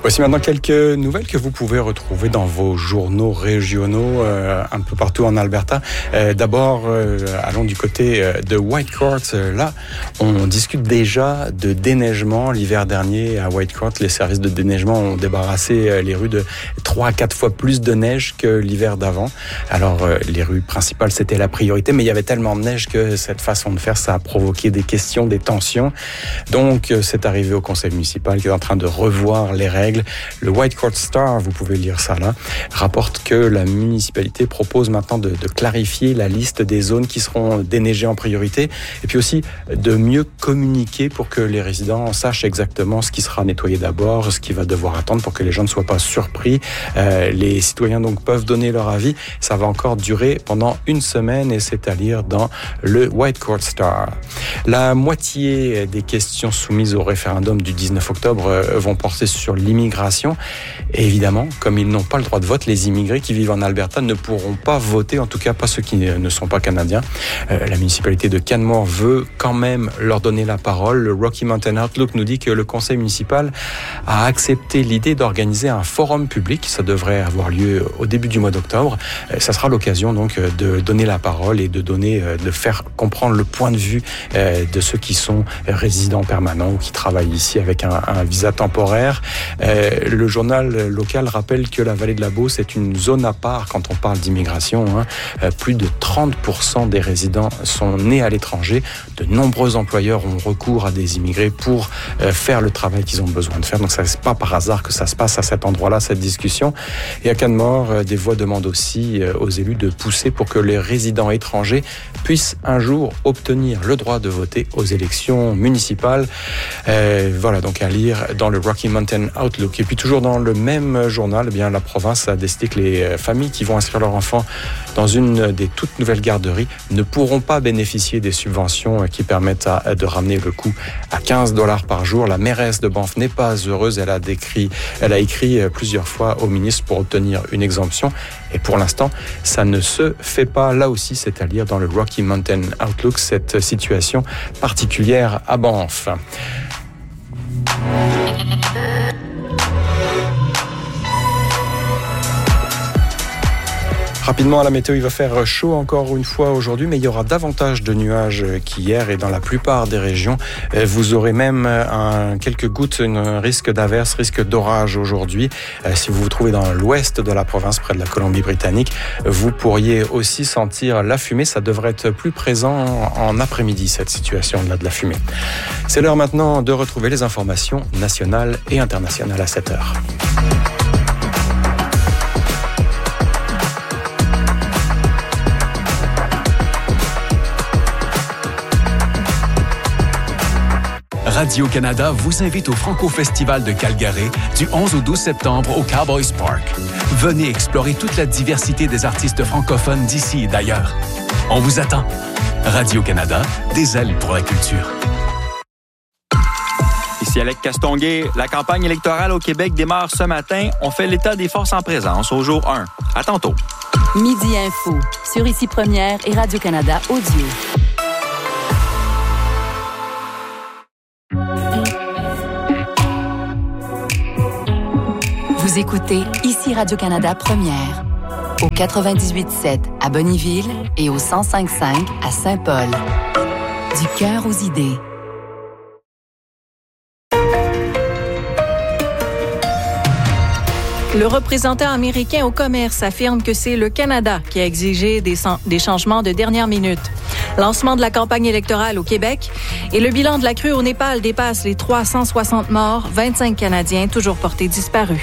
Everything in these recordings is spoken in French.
Voici maintenant quelques nouvelles que vous pouvez retrouver dans vos journaux régionaux un peu partout en Alberta. D'abord, allons du côté de Whitecourt. Là, on discute déjà de déneigement. L'hiver dernier, à Whitecourt, les services de déneigement ont débarrassé les rues de 3 à 4 fois plus de neige que l'hiver d'avant. Alors, les rues principales, c'était la priorité, mais il y avait tellement de neige que cette façon de faire, ça a provoqué des questions, des tensions. Donc, c'est arrivé au conseil municipal qui est en train de revoir les règles. Le Whitecourt Star, vous pouvez lire ça là, rapporte que la municipalité propose maintenant de clarifier la liste des zones qui seront déneigées en priorité et puis aussi de mieux communiquer pour que les résidents sachent exactement ce qui sera nettoyé d'abord, ce qui va devoir attendre pour que les gens ne soient pas surpris. Les citoyens donc peuvent donner leur avis. Ça va encore durer pendant une semaine et c'est à lire dans le Whitecourt Star. La moitié des questions soumises au référendum du 19 octobre vont porter sur l'immigration. Et évidemment, comme ils n'ont pas le droit de vote, les immigrés qui vivent en Alberta ne pourront pas voter, en tout cas pas ceux qui ne sont pas canadiens. La municipalité de Canmore veut quand même leur donner la parole. Le Rocky Mountain Outlook nous dit que le conseil municipal a accepté l'idée d'organiser un forum public. Ça devrait avoir lieu au début du mois d'octobre. Ça sera l'occasion donc de donner la parole et de faire comprendre le point de vue de ceux qui sont résidents permanents ou qui travaillent ici avec un visa temporaire. Le journal local rappelle que la vallée de la Beauce est une zone à part quand on parle d'immigration. Plus de 30% des résidents sont nés à l'étranger. De nombreux employeurs ont recours à des immigrés pour faire le travail qu'ils ont besoin de faire. Donc, ça n'est pas par hasard que ça se passe à cet endroit-là, cette discussion. Et à Canmore, des voix demandent aussi aux élus de pousser pour que les résidents étrangers puissent un jour obtenir le droit de voter aux élections municipales. Voilà, donc à lire dans le Rocky Mountain Outlook. Et puis toujours dans le même journal, eh bien, la province a décidé que les familles qui vont inscrire leurs enfants dans une des toutes nouvelles garderies ne pourront pas bénéficier des subventions qui permettent de ramener le coût à $15 par jour. La mairesse de Banff n'est pas heureuse. Elle a écrit plusieurs fois au ministre pour obtenir une exemption. Et pour l'instant, ça ne se fait pas. Là aussi, c'est à lire dans le Rocky Mountain Outlook, cette situation particulière à Banff. Rapidement à la météo, il va faire chaud encore une fois aujourd'hui, mais il y aura davantage de nuages qu'hier et dans la plupart des régions. Vous aurez même quelques gouttes, un risque d'averse, risque d'orage aujourd'hui. Si vous vous trouvez dans l'ouest de la province, près de la Colombie-Britannique, vous pourriez aussi sentir la fumée. Ça devrait être plus présent en après-midi, cette situation-là de la fumée. C'est l'heure maintenant de retrouver les informations nationales et internationales à 7 heures. Radio-Canada vous invite au Franco-Festival de Calgary du 11 au 12 septembre au Cowboys Park. Venez explorer toute la diversité des artistes francophones d'ici et d'ailleurs. On vous attend. Radio-Canada, des ailes pour la culture. Ici Alec Castonguay. La campagne électorale au Québec démarre ce matin. On fait l'état des forces en présence au jour 1. À tantôt. Midi Info, sur Ici Première et Radio-Canada Audio. Vous écoutez Ici Radio-Canada Première, au 98.7 à Bonnyville et au 105.5 à Saint-Paul. Du cœur aux idées. Le représentant américain au commerce affirme que c'est le Canada qui a exigé des changements de dernière minute. Lancement de la campagne électorale au Québec et le bilan de la crue au Népal dépasse les 360 morts, 25 Canadiens toujours portés disparus.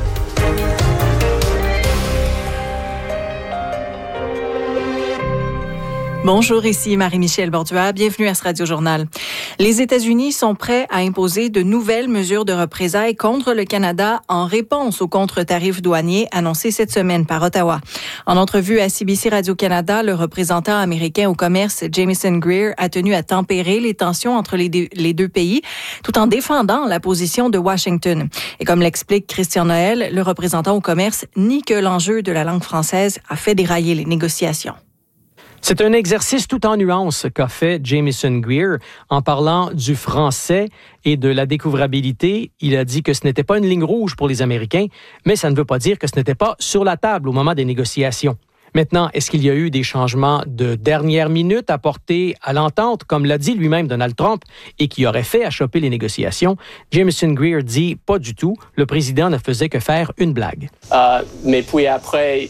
Bonjour, ici Marie-Michel Borduas. Bienvenue à ce Radio-Journal. Les États-Unis sont prêts à imposer de nouvelles mesures de représailles contre le Canada en réponse aux contre-tarifs douaniers annoncés cette semaine par Ottawa. En entrevue à CBC Radio-Canada, le représentant américain au commerce Jamieson Greer a tenu à tempérer les tensions entre les deux pays tout en défendant la position de Washington. Et comme l'explique Christian Noël, le représentant au commerce nie que l'enjeu de la langue française a fait dérailler les négociations. C'est un exercice tout en nuances qu'a fait Jamieson Greer en parlant du français et de la découvrabilité. Il a dit que ce n'était pas une ligne rouge pour les Américains, mais ça ne veut pas dire que ce n'était pas sur la table au moment des négociations. Maintenant, est-ce qu'il y a eu des changements de dernière minute apportés à l'entente, comme l'a dit lui-même Donald Trump, et qui auraient fait achoper les négociations? Jamieson Greer dit pas du tout. Le président ne faisait que faire une blague. Mais puis après,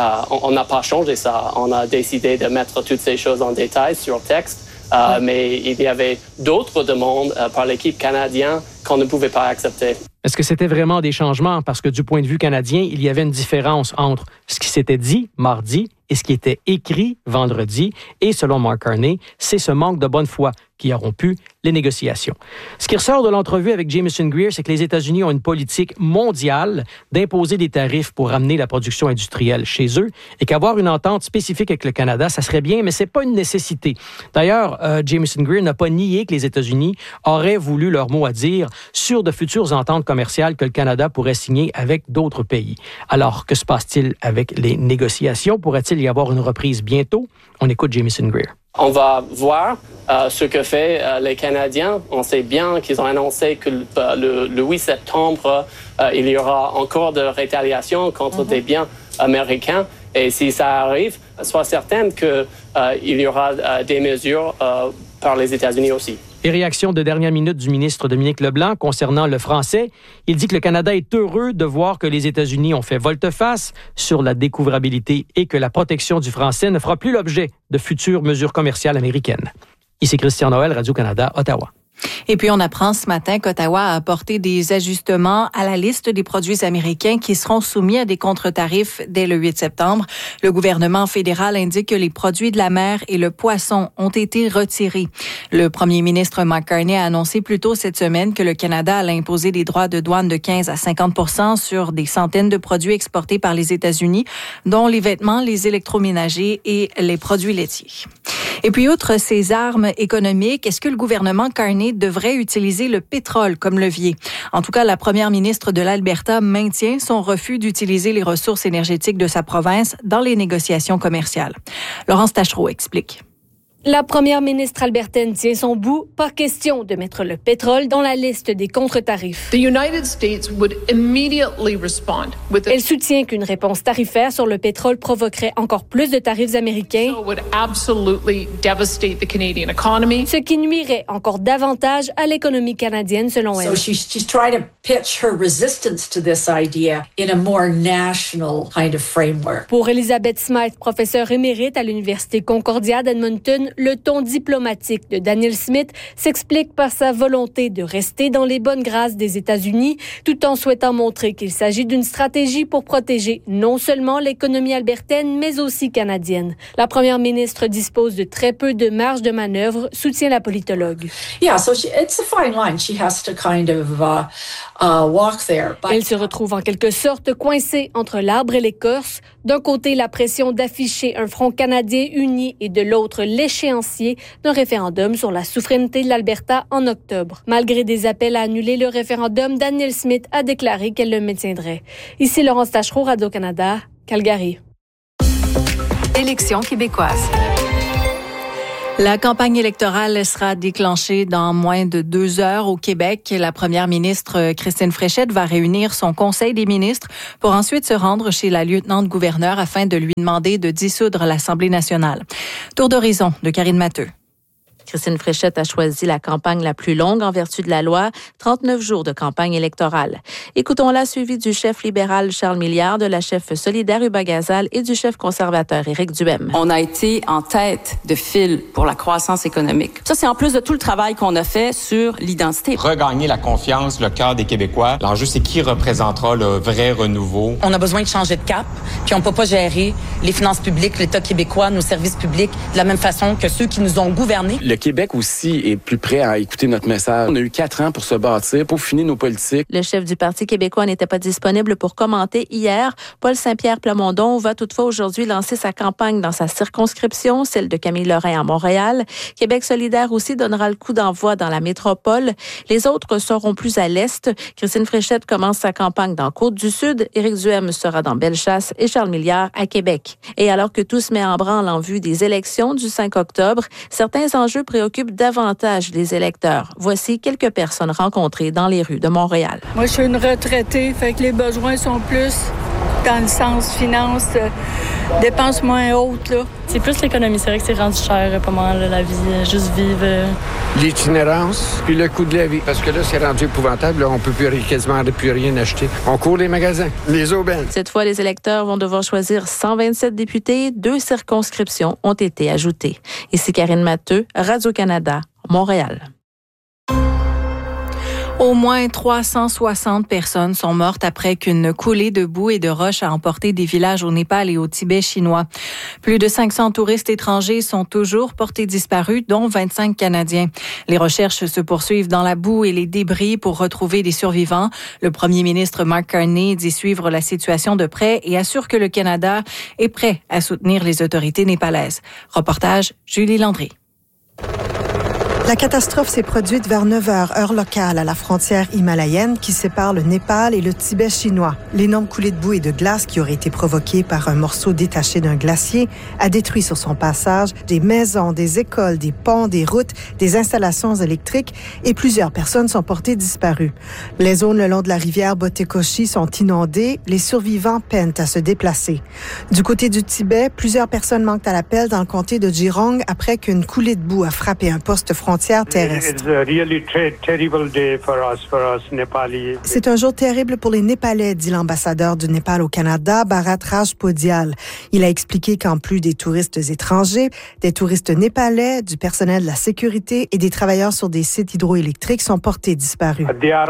on n'a pas changé ça. On a décidé de mettre toutes ces choses en détail sur le texte. Mais il y avait d'autres demandes par l'équipe canadienne qu'on ne pouvait pas accepter. Est-ce que c'était vraiment des changements? Parce que du point de vue canadien, il y avait une différence entre ce qui s'était dit mardi et ce qui était écrit vendredi. Et selon Mark Carney, c'est ce manque de bonne foi qui a rompu les négociations. Ce qui ressort de l'entrevue avec Jamieson Greer, c'est que les États-Unis ont une politique mondiale d'imposer des tarifs pour ramener la production industrielle chez eux et qu'avoir une entente spécifique avec le Canada, ça serait bien, mais c'est pas une nécessité. D'ailleurs, Jamieson Greer n'a pas nié que les États-Unis auraient voulu leur mot à dire sur de futures ententes commerciales que le Canada pourrait signer avec d'autres pays. Alors, que se passe-t-il avec les négociations? Pourrait-il y avoir une reprise bientôt? On écoute Jamieson Greer. On va voir ce que fait les Canadiens. On sait bien qu'ils ont annoncé que le 8 septembre, il y aura encore de rétaliation contre des biens américains. Et si ça arrive, sois certaine qu'il y aura des mesures par les États-Unis aussi. Et réaction de dernière minute du ministre Dominique Leblanc concernant le français. Il dit que le Canada est heureux de voir que les États-Unis ont fait volte-face sur la découvrabilité et que la protection du français ne fera plus l'objet de futures mesures commerciales américaines. Ici Christian Noël, Radio-Canada, Ottawa. Et puis, on apprend ce matin qu'Ottawa a apporté des ajustements à la liste des produits américains qui seront soumis à des contre-tarifs dès le 8 septembre. Le gouvernement fédéral indique que les produits de la mer et le poisson ont été retirés. Le premier ministre Mark Carney a annoncé plus tôt cette semaine que le Canada allait imposer des droits de douane de 15 à 50% sur des centaines de produits exportés par les États-Unis, dont les vêtements, les électroménagers et les produits laitiers. Et puis, outre ces armes économiques, est-ce que le gouvernement Carney devrait utiliser le pétrole comme levier? En tout cas, la première ministre de l'Alberta maintient son refus d'utiliser les ressources énergétiques de sa province dans les négociations commerciales. Laurence Taschereau explique. La première ministre albertaine tient son bout. Pas question de mettre le pétrole dans la liste des contre-tarifs. Elle soutient qu'une réponse tarifaire sur le pétrole provoquerait encore plus de tarifs américains, ce qui nuirait encore davantage à l'économie canadienne, selon elle. She's trying to pitch her resistance to this idea in a more national kind of framework. Pour Elizabeth Smythe, professeure émérite à l'Université Concordia d'Edmonton, le ton diplomatique de Daniel Smith s'explique par sa volonté de rester dans les bonnes grâces des États-Unis, tout en souhaitant montrer qu'il s'agit d'une stratégie pour protéger non seulement l'économie albertaine, mais aussi canadienne. La première ministre dispose de très peu de marge de manœuvre, soutient la politologue. Yeah, so it's a fine line. She has to kind of walk there. Elle se retrouve en quelque sorte coincée entre l'arbre et l'écorce. D'un côté, la pression d'afficher un front canadien uni et de l'autre, l'échéancier d'un référendum sur la souveraineté de l'Alberta en octobre. Malgré des appels à annuler le référendum, Daniel Smith a déclaré qu'elle le maintiendrait. Ici Laurence Taschereau, Radio-Canada, Calgary. Élections québécoises. La campagne électorale sera déclenchée dans moins de 2 heures au Québec. La première ministre Christine Fréchette va réunir son conseil des ministres pour ensuite se rendre chez la lieutenant-gouverneure afin de lui demander de dissoudre l'Assemblée nationale. Tour d'horizon de Karine Matteux. Christine Fréchette a choisi la campagne la plus longue en vertu de la loi, 39 jours de campagne électorale. Écoutons-la, suivie du chef libéral Charles Milliard, de la chef solidaire Hubert Gazal et du chef conservateur Éric Duhem. On a été en tête de file pour la croissance économique. Ça, c'est en plus de tout le travail qu'on a fait sur l'identité. Regagner la confiance, le cœur des Québécois. L'enjeu, c'est qui représentera le vrai renouveau. On a besoin de changer de cap, puis on peut pas gérer les finances publiques, l'État québécois, nos services publics de la même façon que ceux qui nous ont gouvernés. Le Québec aussi est plus prêt à écouter notre message. On a eu 4 ans pour se bâtir, pour finir nos politiques. Le chef du Parti québécois n'était pas disponible pour commenter hier. Paul Saint-Pierre Plamondon va toutefois aujourd'hui lancer sa campagne dans sa circonscription, celle de Camille Lorrain à Montréal. Québec solidaire aussi donnera le coup d'envoi dans la métropole. Les autres seront plus à l'est. Christine Fréchette commence sa campagne dans Côte-du-Sud. Éric Duhem sera dans Bellechasse et Charles Milliard à Québec. Et alors que tout se met en branle en vue des élections du 5 octobre, certains enjeux préoccupent davantage les électeurs. Voici quelques personnes rencontrées dans les rues de Montréal. Moi, je suis une retraitée, fait que les besoins sont plus dans le sens finance, dépenses moins hautes, là. C'est plus l'économie. C'est vrai que c'est rendu cher, pas mal, la vie, juste vivre. L'itinérance, puis le coût de la vie. Parce que là, c'est rendu épouvantable. Là, on peut quasiment plus rien acheter. On court les magasins, les aubaines. Cette fois, les électeurs vont devoir choisir 127 députés. 2 circonscriptions ont été ajoutées. Ici Karine Matteux, Radio-Canada, Montréal. Au moins 360 personnes sont mortes après qu'une coulée de boue et de roches a emporté des villages au Népal et au Tibet chinois. Plus de 500 touristes étrangers sont toujours portés disparus, dont 25 Canadiens. Les recherches se poursuivent dans la boue et les débris pour retrouver des survivants. Le premier ministre Mark Carney dit suivre la situation de près et assure que le Canada est prêt à soutenir les autorités népalaises. Reportage Julie Landry. La catastrophe s'est produite vers 9h, heure locale, à la frontière himalayenne qui sépare le Népal et le Tibet chinois. L'énorme coulée de boue et de glace qui aurait été provoquée par un morceau détaché d'un glacier a détruit sur son passage des maisons, des écoles, des ponts, des routes, des installations électriques et plusieurs personnes sont portées disparues. Les zones le long de la rivière Botekoshi sont inondées. Les survivants peinent à se déplacer. Du côté du Tibet, plusieurs personnes manquent à l'appel dans le comté de Jirong après qu'une coulée de boue a frappé un poste frontière terrestre. C'est un jour terrible pour les Népalais, dit l'ambassadeur du Népal au Canada, Bharat Rajpodial. Il a expliqué qu'en plus des touristes étrangers, des touristes népalais, du personnel de la sécurité et des travailleurs sur des sites hydroélectriques sont portés disparus.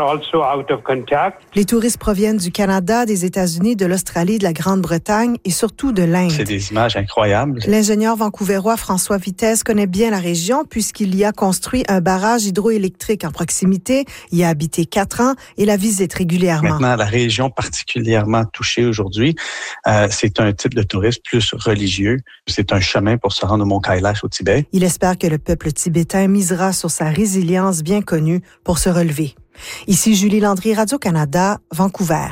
Les touristes proviennent du Canada, des États-Unis, de l'Australie, de la Grande-Bretagne et surtout de l'Inde. C'est des images incroyables. L'ingénieur vancouverois François Vitesse connaît bien la région puisqu'il y a construit un barrage hydroélectrique en proximité. Il y a habité 4 ans et la visite régulièrement. Maintenant, la région particulièrement touchée aujourd'hui, c'est un type de tourisme plus religieux. C'est un chemin pour se rendre au Mont Kailash au Tibet. Il espère que le peuple tibétain misera sur sa résilience bien connue pour se relever. Ici Julie Landry, Radio-Canada, Vancouver.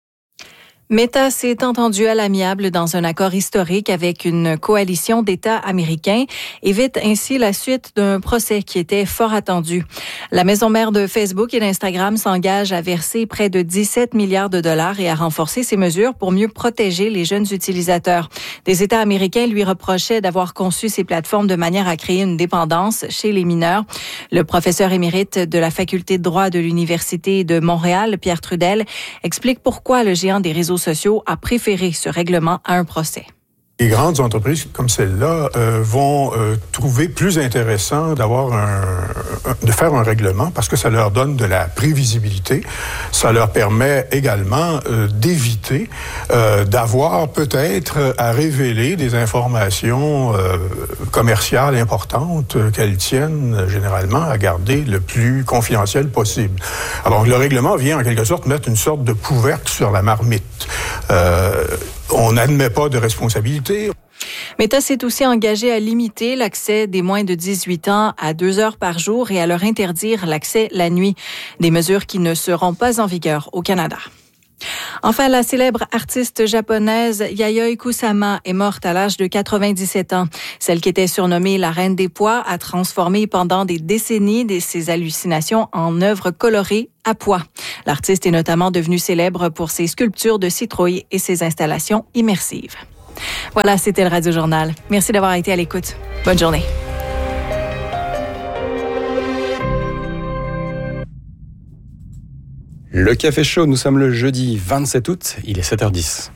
Meta s'est entendu à l'amiable dans un accord historique avec une coalition d'États américains, évite ainsi la suite d'un procès qui était fort attendu. La maison mère de Facebook et d'Instagram s'engage à verser près de 17 milliards de dollars et à renforcer ses mesures pour mieux protéger les jeunes utilisateurs. Des États américains lui reprochaient d'avoir conçu ces plateformes de manière à créer une dépendance chez les mineurs. Le professeur émérite de la faculté de droit de l'Université de Montréal, Pierre Trudel, explique pourquoi le géant des réseaux sociaux a préféré ce règlement à un procès. Les grandes entreprises comme celle-là vont trouver plus intéressant de faire un règlement parce que ça leur donne de la prévisibilité. Ça leur permet également d'éviter d'avoir peut-être à révéler des informations commerciales importantes qu'elles tiennent généralement à garder le plus confidentiel possible. Alors le règlement vient en quelque sorte mettre une sorte de couvercle sur la marmite. On n'admet pas de responsabilité. Meta s'est aussi engagé à limiter l'accès des moins de 18 ans à 2 heures par jour et à leur interdire l'accès la nuit. Des mesures qui ne seront pas en vigueur au Canada. Enfin, la célèbre artiste japonaise Yayoi Kusama est morte à l'âge de 97 ans. Celle qui était surnommée la Reine des Pois a transformé pendant des décennies ses hallucinations en œuvres colorées à pois. L'artiste est notamment devenue célèbre pour ses sculptures de citrouilles et ses installations immersives. Voilà, c'était le Radio Journal. Merci d'avoir été à l'écoute. Bonne journée. Le Café Chaud, nous sommes le jeudi 27 août, il est 7h10.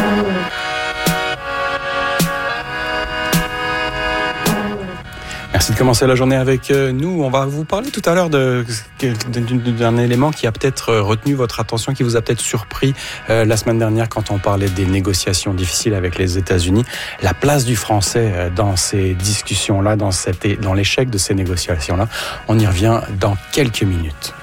Merci Merci de commencer la journée avec nous. On va vous parler tout à l'heure d'un élément qui a peut-être retenu votre attention, qui vous a peut-être surpris la semaine dernière quand on parlait des négociations difficiles avec les États-Unis. La place du français dans ces discussions-là, dans l'échec de ces négociations-là. On y revient dans quelques minutes.